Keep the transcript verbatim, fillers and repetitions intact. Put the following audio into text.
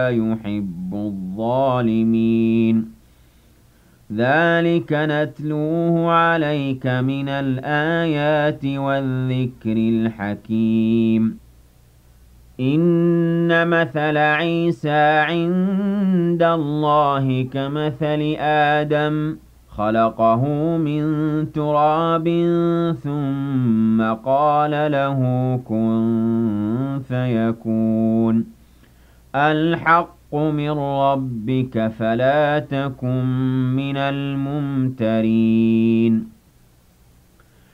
يحب الظالمين ذلك نتلوه عليك من الآيات والذكر الحكيم إن مثل عيسى عند الله كمثل آدم خلقه من تراب ثم قال له كن فيكون الحق من ربك فلا تكن من الممترين